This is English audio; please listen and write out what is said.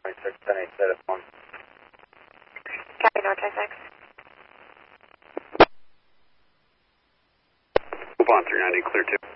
26, 10-8, status 1. Copy, North 26. Move on, 390, clear 2.